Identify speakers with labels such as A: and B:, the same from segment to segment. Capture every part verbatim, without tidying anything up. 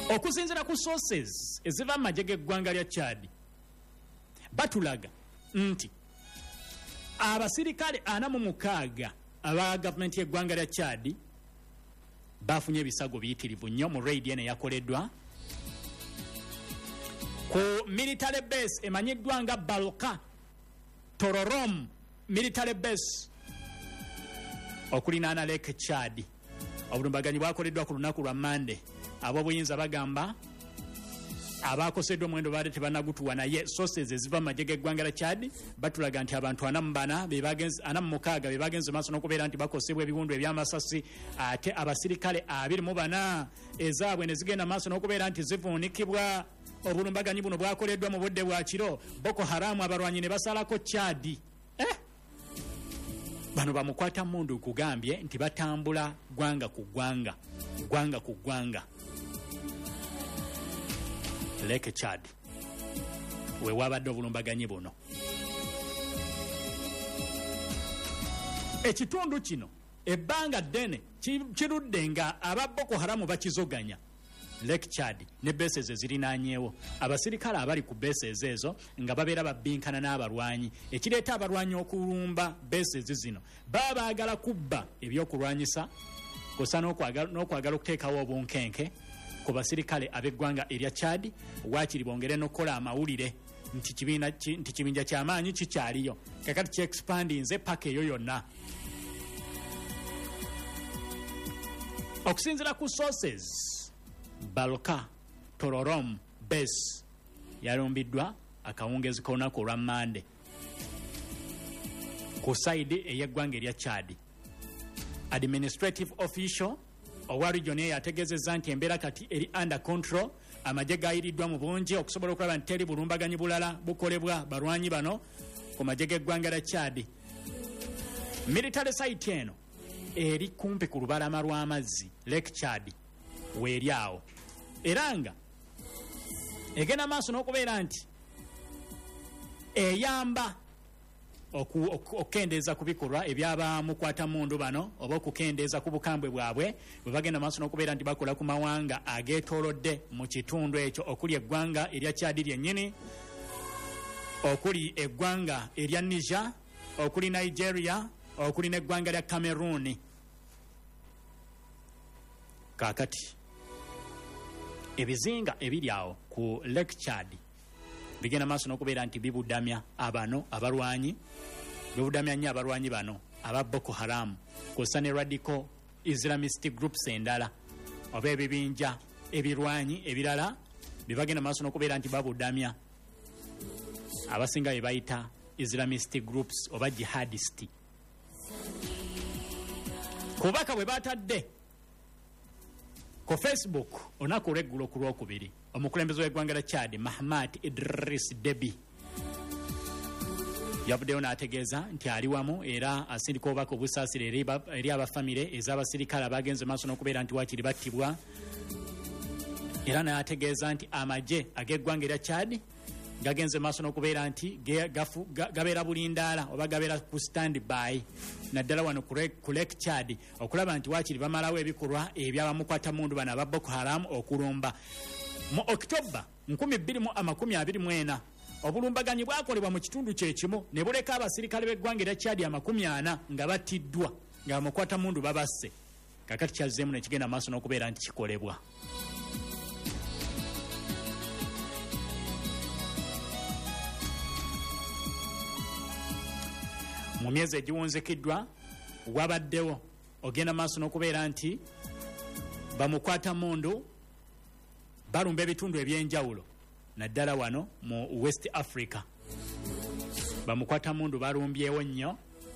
A: okusinzira ku sources eziva mu magye g'eggwanga lya Chad batulaga nti abasirikale ana mu mukaaga aba gavumenti y'eggwanga lya Chad bafunye ebisago biyitirivu nnyo mu raid eno eyakoleddwa ku military base emanyiddwa nga Balka Tororom military base okulinaana Lake Chad. Obulumbaganyi bwakoleddwa ku lunaku lwa Monday. Ab'obuyinza bagamba abakoseddwa omwendo baali tebanagutuwa, naye sources eziva mu magye g'eggwanga lya Chad batulaga nti abantu ana mu bana be bagenze ana mu mukaaga be bagenze maaso n'okubeera nti bakosebwa ebiwundu eby'amasasi, ate abasirikale abiri mu bana ezaabwe ne zigenda maaso n'okubeera nti zivuunikibwa. Obulumbaganyi buno bwakoleddwa mu budde bwa kiro. Boko Haram abalwanyi ne basalako Chad. Eh? Bano bamukwata mundu kugambye nti batambula gwanga ku gwanga gwanga ku gwanga Lake Chad we wabadde obulumbaganyi buno. Ekitundu kino ebbanga ddene kirudde nga aba Boko Haram bakizoganya Lake Chad ne bases ezirinaanyeewo. Abasirikale abali ku bases ezo nga babeera babbinkana n'abalwanyi, ekireeta abalwanyi okulumba bases zino baba baagala kubba ebyokulwanyisa kosa n'okwagala okuteekawo obunkenke ku basirikale ab'eggwanga erya Chad. Waakiri bongere n'okukola amawulire nti kibiina nti kibinja ky'amaanyi kikyaliyo, kakati kyexpandinze paka eyo yonna. Okusinziira ku sources, Balka Tororom base yalumbiddwa akawungezi k'olunaku olwa Monday ku side ey'eggwanga erya Chad. Administrative official owa region eyo ategeezezza nti embeera kati eri under control. Amagye gaayiriddwa mu bungi okusobola okulaba nti teri bulumbaganyi bulala bukolebwa balwanyi bano ku magye g'eggwanga lya Chad. Military site eno eri kumpi ku lubalama lw'amazzi Lake Chad weeri awo, era nga egenda maaso n'okubeera nti eyamba okukendeeza ku bikolwa ebyabamukwata mundu bano oba okukendeeza ku bukambwe bwabwe bwe bagenda maaso n'okubeera nti bakola ku mawanga ageetoolodde mu kitundu ekyo, okuli eggwanga erya Chad lyennyini, okuli eggwanga erya Niger, okuli Nigeria, okuli n'eggwanga lya Cameroon. Kaakati ebizinga ebiri awo ku Lake Chad bigenda maaso n'okubeera nti bibudamya abano abalwanyi, bibudamya nnyo abalwanyi bano aba Boko Haram kw'ossa ne radical Islamist groups endala oba ebibinja ebirwanyi ebirala bibagenda maaso n'okubeera nti babudamya abasinga be bayita Islamist groups oba jihadist. Kubaka bwe batadde ku Facebook onaku olw'eggulo ku lwokubiri, omukulembeze w'eggwanga lya Chad Mahamat Idris Deby yavuddeyo n'ategeeza nti ali wamu era asindika obubaka obusaasira eri abafamire ez'abasirikale abagenze maaso n'okubeera nti waakiri battibwa, era n'ategeeza nti amagye ag'eggwanga erya Chad gagenze maaso n'okubeera nti gabeera bulindaala oba gabeera ku stand by naddala wano ku Lake Chad okulaba nti waakiri bamalawo ebikolwa ebyabamukwata mundu bano aba Boko Haram okulumba. Mu October nkumi bbiri mu amakumi abiri mu ena obulumbaganyi bwakolebwa mu kitundu kyekimu ne buleka abasirikale b'eggwanga erya Chad amakumi ana nga battiddwa nga bamukwata mundu babasse. Kakati kyazzeemu ne kigenda maaso n'okubeera nti kikolebwa. Mu myezi egiwunzikiddwa wabaddewo ogenda maaso n'okubeera nti bamukwata mundu balumba ebitundu ebyenjawulo naddala wano mu West Africa. Bamukwata mundu balumbyewo nnyo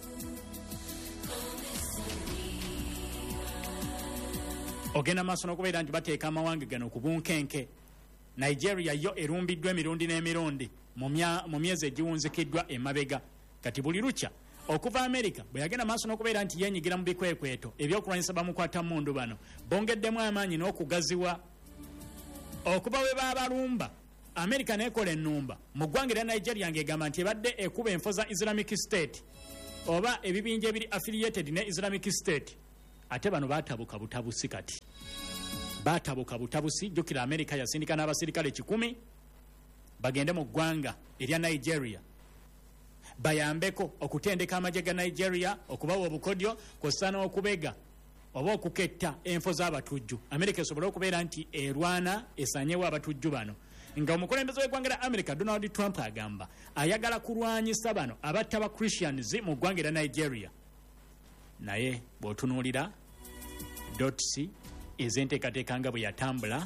A: ogenda maaso n'okubeera nti bateeka amawanga gano ku bunkenke. Nigeria yo erumbiddwa emirundi n'emirundi mu myezi egiwunzikiddwa emabega. Kati buli lukya okuva America bwe yagenda maaso n'okubeera nti yenyigira mu bikwekweto ebyokulwanyisa bamukwata mundu bano bongeddemu amaanyi n'okugaziwa okuba we baabalumba. America n'ekola ennumba mu ggwanga erya Nigeria ng'egamba nti ebadde ekuba enfo za Islamic State oba ebibinja ebiri affiliated ne Islamic State, ate bano baatabuka butabusi. Kati batabuka butabusi. Jukira America yasindika n'abasirikale kikumi bagende mu ggwanga erya Nigeria bayambeko okutendeka amagye ga Nigeria okubawa obukodyo kw'ossa n'okubega oba okuketta enfo z'abatujju. America esobola okubeera nti erwana esanyewo abatujju bano, nga omukulembeze w'eggwanga lya America Donald Trump agamba ayagala kulwanyisa bano abatta ba Christians mu ggwanga lya Nigeria. Naye bw'otunuulira dotsi ez'enteekateeka nga bwe yatambula,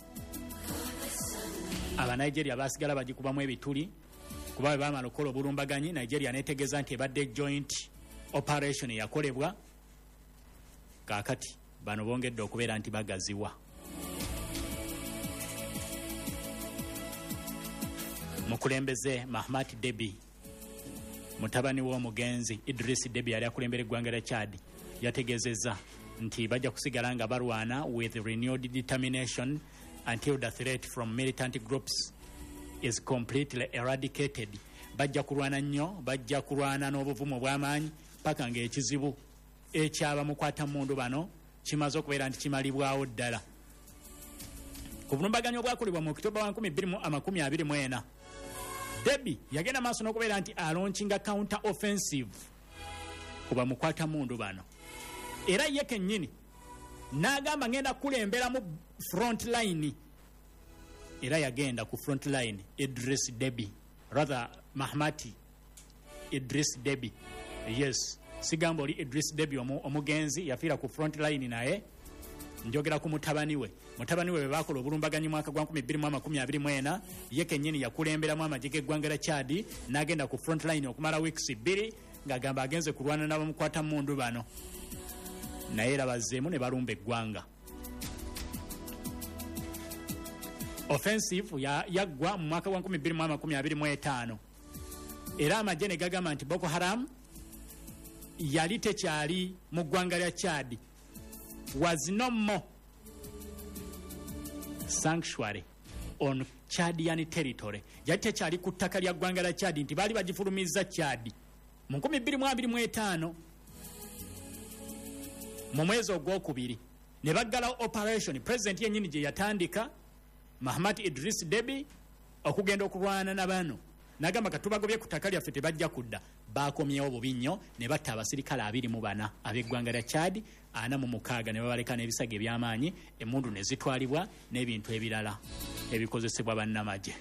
A: aba Nigeria basigala bagikubamu ebituli kuba bwe baamala okukola obulumbaganyi. Nigeria neetegeeza nti ebadde joint operation yakolebwa. Kaakati bano bongedde okubeera nti bagaziwa. Mukulembeze Mahamat Deby mutabani w'omugenzi Idris Deby yali akulembera eggwanga lya Chad yategeezezza nti bajja kusigala nga barwana with renewed determination until the threat from militant groups is completely eradicated. Bajja kulwana nnyo, bajja kulwana n'obuvumu bw'amaanyi paka ng'ekizibu ekyaba mukwata mundu bano kimaze okubeera nti kimalibwawo ddala. Ku bulumbaganyi obwakolebwa mu Okitoba wa nkumi bbiri mu amakumi abiri mu ena, Deby yagenda maaso n'okubeera nti alaunchinga counter offensive kuba mukwata mundu bano, era ye kennyini n'agamba ngenda kulembera mu front line. Era yagenda ku front line Idris Deby, rather Mahamat Idris Deby. Yes, sigamba oli Idris Deby omugenzi yafiira ku front line, naye njogera ku mutabani we. Mutabani we bakola obulumbaganyi mwaka gwa nkumi bbiri mu amakumi abiri mu ena, ye kennyini yakulemberamu amagye g'eggwanga lya Chad n'agenda ku front line okumala weeks bbiri ng'agamba agenze kulwana n'abamukwata mundu bano, naye era bazzeemu ne balumba eggwanga. Offensive yaggwa ya mu mwaka gwa nkumi bbiri mu amakumi abiri mu etaano, era amagye ne gagamba nti Boko Haram yali tekyali mu ggwanga lya Chad, was no more sanctuary on Chadian territory. Yali tekyali ku ttaka lya ggwanga lya Chad, nti baali bagifulumizza Chad mu nkumi bbiri mu abiri mu etaano mu mwezi ogwokubiri ne baggalawo operation president yennyini gye yatandika Mahamat Idris Deby okugenda okulwana na bano, n'agamba katubagobye ku ttaka lyaffe tebajja kudda. Baakomyewo bubi nnyo ne batta abasirikale abiri mu bana ab'eggwanga lya Chad, ana mu mukaaga ne babaleka n'ebisago eby'amaanyi, emmundu ne zitwalibwa n'ebintu ebirala ebikozesebwa bannamagye.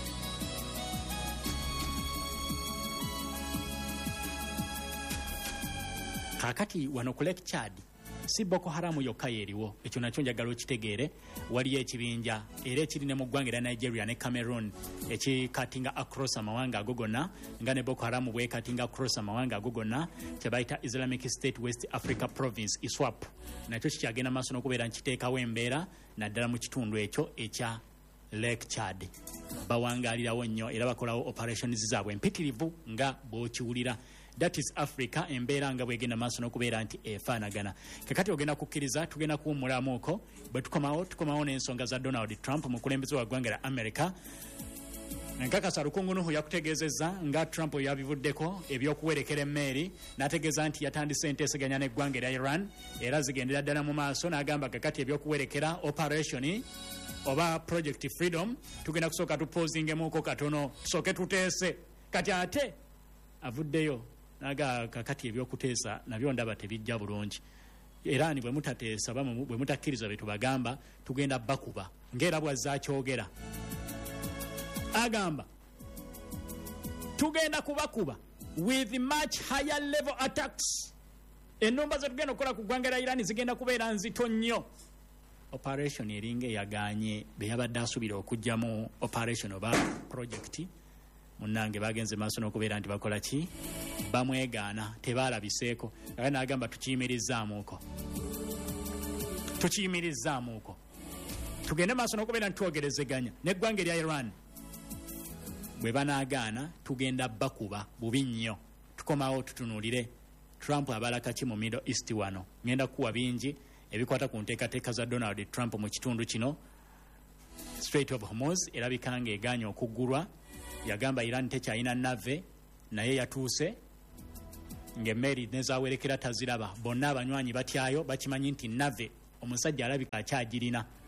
A: Kaakati wano ku Lake Chad si Boko Haram yokka yeeriwo, ekyo nakyo njagala okitegeere. Waliyo ekibinja era ekiri ne mu ggwanga lya Nigeria ne Cameroon ekikatinga across amawanga ago gonna, nga ne Boko Haram bwekatinga across amawanga ago gonna, kye bayita Islamic State West Africa Province I S W A P. Nakyo kikyagenda maaso n'okubeera nkiteekawo embeera naddala mu kitundu ekyo ekya Lake Chad. Bawangaalirawo nnyo era bakolawo operations zaabwe empitirivu nga bw'okiwulira. That is Africa, embeera nga bwegenda maaso n'okubeera nti efaanagana. Kakati ogenda kukkiriza tugenda kuwummulamu okwo bwe tukomawo tukomawo n'ensonga za Donald Trump mukulembeze wa ggwanga lya America. Nkakasa Lukungunuhu yakutegeezezza nga Trump yabivuddeko ebyokuwerekera emmeeri, n'ategeeza nti yatandise enteeseganya n'eggwanga lya Iran era zigendera ddala mu maaso, n'agamba kakati ebyokuwerekera operation oba Project Freedom tugenda kusooka tupoozingemuuko katono tusooke tuteese. Kati ate avuddeyo naga kakati ebyokuteesa nabyo ndaba tebijja bulungi. Era ni bwe mutateesa bamu bwe mutakkiriza bye tubagamba tugenda bakuba ng'era bwazza kyogera. Agamba tugenda kubakuba with much higher level attacks. Ennumba ze tugenda okukola ku ggwanga lya Iran zigenda kubeera nzito nnyo. Operation eringa eyaganye be yabadde asuubira okugyamu operation oba project, munnange bagenze maaso n'okubeera nti bakola ki, bamwegaana, tebaalabiseeko. Era n'agamba tukiyimirizzaamuuko tukiyimirizzaamuuko tugende maaso n'okubeera nti twogerezeganya n'eggwanga erya Iran. Bwe banaagaana tugenda bakuba bubi nnyo. Tukomawo tutunuulire Trump abalaka ki mu Middle East wano. Ngenda kuwa bingi ebikwata ku nteekateeka za Donald Trump mu kitundu kino. Strait of Hormuz erabika ng'egaanye okuggulwa. Yagamba Iran tekyalina nave naye yatuuse ng'emmeeri nezaawerekera taziraba. Bonna abanywanyi batyayo bakimanyi nti nave omusajja alabika akyagirina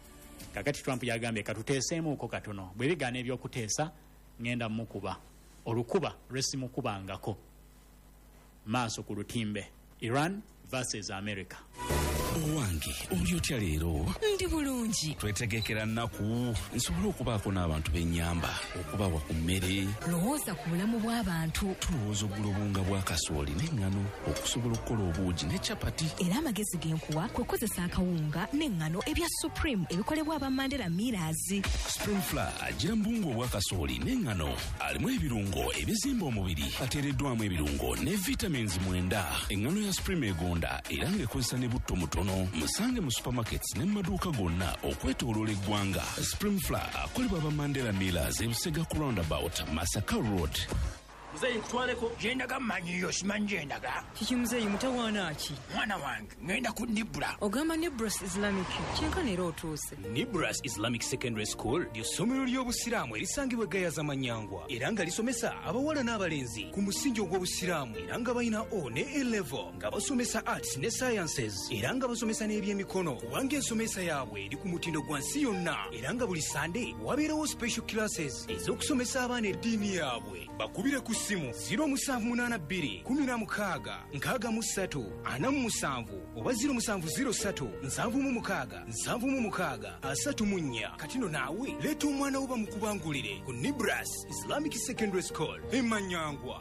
A: kakati Trump yagambye katuteeseemuuko katono bwe bigaana ebyokuteesa ngenda mukuba olukuba lwesimukubangako maaso ku lutimbe. Iran versus America.
B: Owange oli otya leero?
C: Ndi bulungi.
B: Twetegekera nnaku nsobola okubaako n'abantu b'ennyamba okubawa ku mmere.
C: Lowooza ku bulamu bw'abantu.
B: Tulowooza oggula obunga bwa kasooli n'eŋŋano okusobola okukola obuugi ne capati.
C: Era amagezi genkuwa kwe kukozesa akawunga n'eŋŋano ebya Supreme ebikolebwa aba Mandela Millers.
B: Supreme Flour gira mu buwunga obwa kasooli n'eŋŋano alimu ebirungo ebizimba omubiri ateereddwamu ebirungo ne vitamins mwenda. Eŋŋano ya Supreme egonda era ng'ekozesa ne butto mutono. Musange mu supermarkets ne mu maduuka gonna okwetooloola eggwanga. Supreme Flour akolebwa aba Mandela Millers e Busega ku roundabout Masaka Road.
D: Muzeyi nkutwaleko yendaga manyiyo simanyi yendaga.
E: Kiki muzeyi mutawaana ki?
D: Mwana wange ngenda ku Nibra.
E: Ogamba Nibras Islamic kyenkana era otuuse.
F: Nibras Islamic Secondary School ly'essomero ly'obusiraamu erisangibwa Gayaza Manyangwa era nga lisomesa abawala n'abalenzi ku musingi ogw'obusiraamu era nga balina O ne A level nga basomesa arts ne sciences era nga basomesa n'ebyemikono kubanga ensomesa yaabwe eri ku mutindo gwa nsi yonna era nga buli Sunday wabeerawo special classes ez'okusomesa abaana eddiini yaabwe. Bakubire ku simu zero musanvu munaana bbiri kumi na mukaaga nkaaga mu ssatu ana mu musanvu oba zero musanvu zero ssatu nsanvu mu mukaaga nsanvu mu mukaaga asatu mu nnya. Katino naawe leeta omwana wo bamukubangulire ku Nibras Islamic Secondary School e Manyangwa.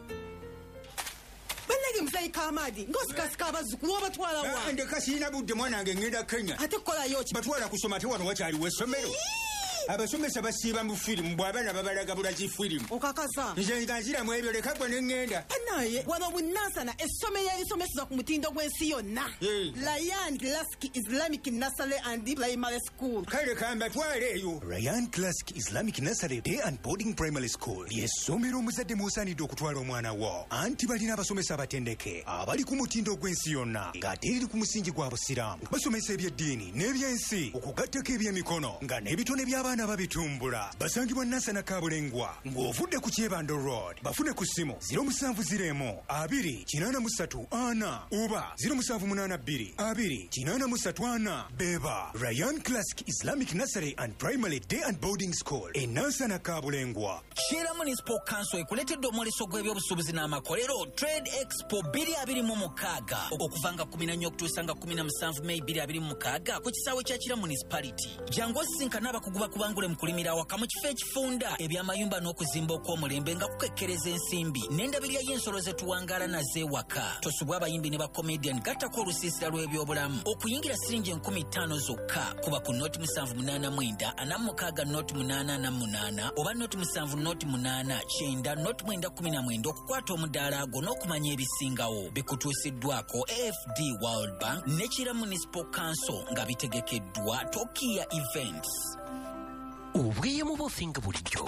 G: Bannage muzeyi Kamadi ng'osikasika abazzukulu obatwala wa?
H: Ndeka sirina budde mwana wange ngenda Kenya.
G: Ate kukolayo ki?
H: Batwala kusoma ate wano wakyaliwo essomero. Abasomesa basiiba mu firimu bw'abaana babalaga bulaki firimu.
G: Okakaza.
H: Nze nga nziramu ebyo leka gwe ne ŋŋenda.
G: Naye wano bunnansana essomero erisomeseza ku mutindo gw'ensi yonna. Ryan Classic Islamic Nursery and Primary School.
H: Kale kambatwale eyo.
I: Ryan Classic Islamic Nursery Day and Boarding Primary School ly'essomero omuzadde mw'osaanidde okutwala omwana wo. Anti balina abasomesa abatendeke abali ku mutindo gw'ensi yonna ng'ate eri ku musingi gwa busiraamu. Basomesa ebyeddiini n'ebyensi okugattako ebyemikono nga n'ebitone by'abaana babitumbula. Basangibwa Nansana Kabulengwa ng'ovudde ku Kyebando Road. Bafune ku ssimu zero musanvu ziro emu abiri kinaana mu ssatu ana oba zero musanvu munaana bbiri abiri kinaana mu ssatu ana. Beba Ryan Classic Islamic Nursery and Primary Day and Boarding School e Nansana Kabulengwa.
J: Kyela Municipal Council ekuleetedde omwoleso gw'ebyobusuubuzi n'amakolero Trade Expo bbiri abiri mu mukaaga okuvanga kumi na nnya okutuusa nga kumi na musanvu May bbiri abiri mu mukaaga ku kisaawe kya Kira Municipality. Jangu osisinkana abakugu bakubangule mu kulimira awaka mu kifo ekifunda ebyamayumba n'okuzimba okw'omulembe nga kukekkereza ensimbi n'endabirya y'ensolo ze tuwangaala nazo ewaka. Tosubwa abayimbi ne bakomedian gattako olusiisira lw'ebyobulamu okuyingira siringi enkumi ttaano zokka kuba ku nooti musanvu munaana mwenda ana mu mukaaga nooti munaana ana munaana oba nooti musanvu nooti munaana kyenda nooti mwenda kumi na mwenda okukwata omudaala gwo n'okumanya ebisingawo. Bikutuusiddwako A F D World Bank ne Kira Municipal Council nga bitegekeddwa Tokia Events.
K: Ubwiyemo bofinga bulijjo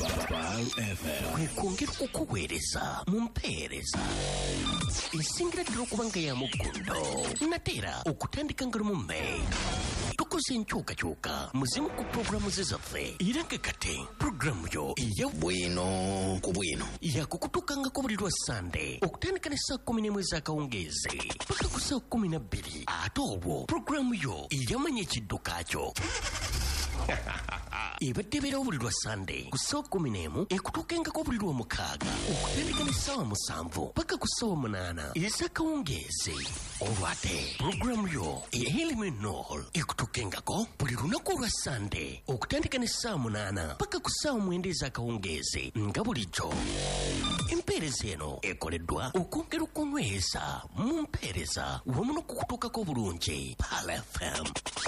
K: kwekongera okukuweereza mu mpeereza esingira ddala okuba nga ya muggundo nateera okutandika nga lumu May. Tukoze enkyukakyuka muzimu ku puroguramu ze zaffe era nga kati puroguramu yo eya bwino ku bwino yakukutukangako buli lwa Sande okutandika ne saa kumi n'emu ez'akawungeezi paka ku saa kumi na bbiri ate olwo puroguramu yo eyamanya ekidduka kyo ebadde beerawo buli lwa Sande ku ssaawa kumi n'emu ekutuukengako buli lwa mukaaga okutandika ne ssaawa musanvu paka ku ssaawa munaana ez'akawungeezi. Olwo ate puroguramu yo eya Eliminol ekutuukengako buli lunaku olwa Sande okutandika ne ssaawa munaana paka ku ssaawa mwenda ez'akawungeezi nga bulijjo. Empeereza eno ekoleddwa okwongera okunyweza mu mpeereza wamu n'okukutuukako bulungi Pal F M.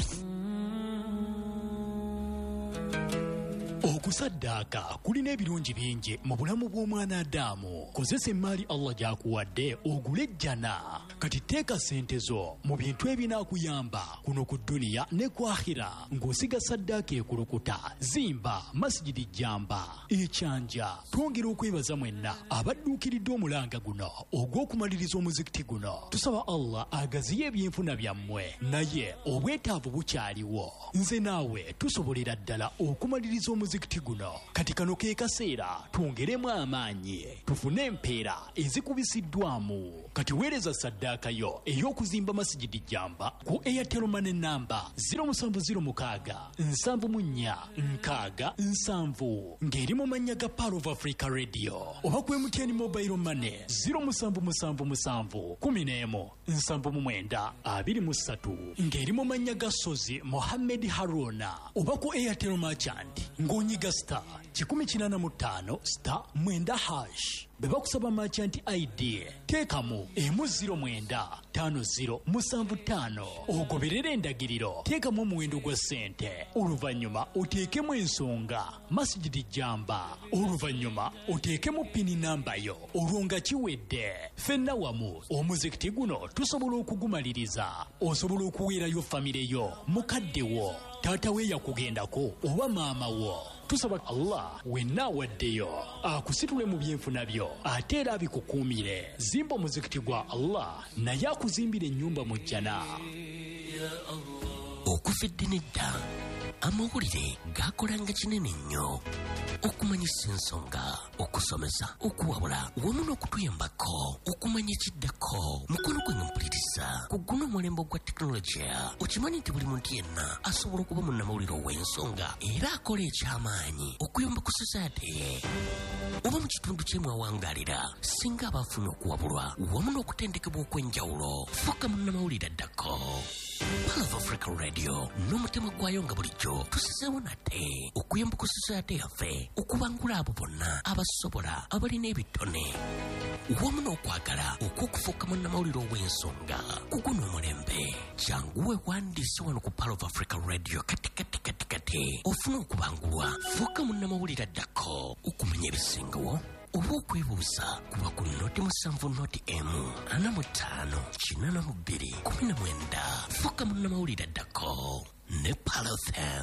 A: Okusaddaaka kulina ebirungi bingi mu bulamu bw'omwana Adamu. Kozesa emmaali Allah gy'akuwadde ogule ejjana. Kati teeka ssente zo mu bintu ebinaakuyamba kuno ku dduniya ne ku akhira ng'osiga saddaaka ekulukuta. Zimba masijidi jjamba ekyanja. Twongera okwebaza mwenna abadduukiridde omulanga guno ogw'okumaliriza omuzikiti guno. Tusaba Allah agaziye ebyenfuna byammwe naye obwetaavu bukyaliwo. Nze naawe tusobolera ddala okumaliriza omuzikiti
L: omuzikiti guno kati kano ke kaseera twongeremu amaanyi tufune empeera ezikubisiddwamu kati weereza saddaaka yo ey'okuzimba masigidi jamba ku Airtel Money namba zero seven zero six seven nine nkaaga nsanvu ng'eri mu mannya ga Power of Africa Radio oba ku M T N Mobile Money zero seven seven seven one zero nsanvu mu mwenda abiri mu ssatu ng'eri mu mannya ga Sozi Mohammed Haruna oba ku Airtel Merchant ng'onyiga star kikumi kinana mu ttaano star mwenda hash beba kusaba merchant I D teekamu emu ziro mwenda tano ziro musanvu ttaano ogoberera endagiriro teekamu omuwendo gwa ssente oluvannyuma oteekemu ensonga Masjidi Jamba oluvannyuma oteekemu pini namba yo olwo nga kiwedde ffenna wamu omuzikiti guno tusobola okugumaliriza osobola okuweerayo famire yo mukadde wo taata we yakugendako oba maama wo tusaba Allah wenna awaddeyo akusitule mu byenfuna byo ate era abikukuumire zimba omuzikiti gwa Allah naye akuzimbira ennyumba mu jjana
K: okufidde nedda amawulire gakolanga kinene nnyo okumanyisa ensonga okusomesa okuwabula wamu n'okutuyambako okumanya ekiddako mukono gwe mpuliriza ku guno omulembe gwa tekinologiya okimanyi nti buli muntu yenna asobola okuba munnamawulire ow'ensonga era akola eky'amaanyi okuyamba ku society ye oba mu kitundu kyemwawangaalira singa abaafuna okuwabulwa wamu n'okutendekebwa okw'enjawulo fuka munnamawulire addako Power of Africa Radio n'omutima gwayo nga bulijjo tusizeewo nate okuyamba ku society yaffe okubangula abo bonna abasobola abalina ebitone wamu n'okwagala okw'okufuuka munnamawulire ow'ensonga ku guno omulembe janguwe wandiise wano ku Power of Africa Radio kati kati kati kati ofuna okubangulwa fuuka munnamawulire addako okumanya ebisingawo oba okwebuuza kuba ku noti musanvu noti emu ana mu ttaano kinana mu bbiri kumi na mwenda fuuka munnamawulire addako ne Power F M.